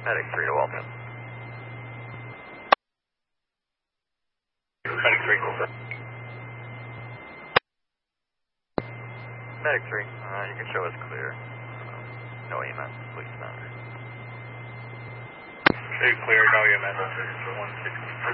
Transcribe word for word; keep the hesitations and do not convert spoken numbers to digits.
Medic three to Walton. Medic three. Medic three, uh, you can show us clear. Uh, no E M S, please matter. Show you clear, no E M S. one sixty.